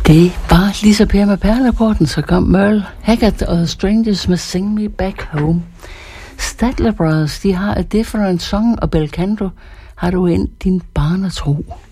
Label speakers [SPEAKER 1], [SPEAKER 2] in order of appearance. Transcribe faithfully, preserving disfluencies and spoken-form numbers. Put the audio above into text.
[SPEAKER 1] Det var Lisa Per med perleporten, så kom Merle Haggard og Strangers med Sing Me Back Home. Statler Brothers, de har A Different Song, og Belcanto, Har du endt din barnetro.